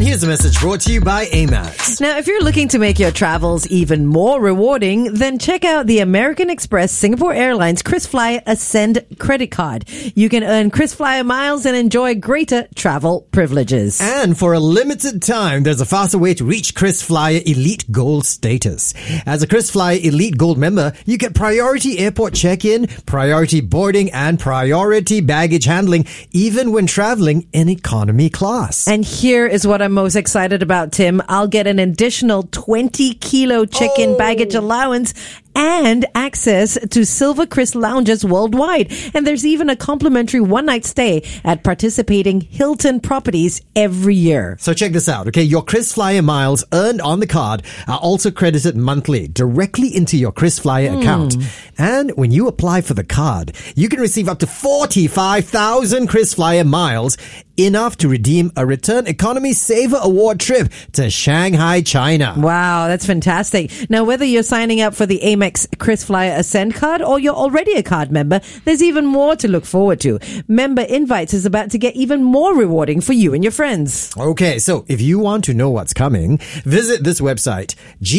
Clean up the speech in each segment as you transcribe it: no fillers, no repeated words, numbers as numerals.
here's a message brought to you by Amex. Now, if you're looking to make your travels even more rewarding, then check out the American Express Singapore Airlines KrisFlyer Ascend credit card. You can earn KrisFlyer miles and enjoy greater travel privileges. And for a limited time, there's a faster way to reach KrisFlyer Elite Gold status. As a KrisFlyer Elite Gold member, you get priority airport check-in, priority boarding, and priority baggage handling, even when traveling in economy class. And here is what I'm most excited about, Tim. I'll get an additional 20-kilo check-in baggage allowance and access to Silver Kris lounges worldwide. And there's even a complimentary one-night stay at participating Hilton properties every year. So check this out, okay? Your KrisFlyer miles earned on the card are also credited monthly directly into your KrisFlyer account. And when you apply for the card, you can receive up to 45,000 KrisFlyer miles, enough to redeem a Return Economy Saver Award trip to Shanghai, China. Wow, that's fantastic. Now, whether you're signing up for the Amex KrisFlyer Ascend card or you're already a card member, there's even more to look forward to. Member Invites is about to get even more rewarding for you and your friends. Okay, so if you want to know what's coming, visit this website,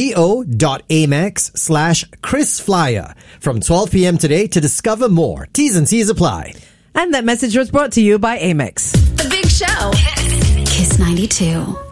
go.amex/KrisFlyer from 12 p.m. today to discover more. T's and C's apply. And that message was brought to you by Amex. The Big Show. Kiss 92.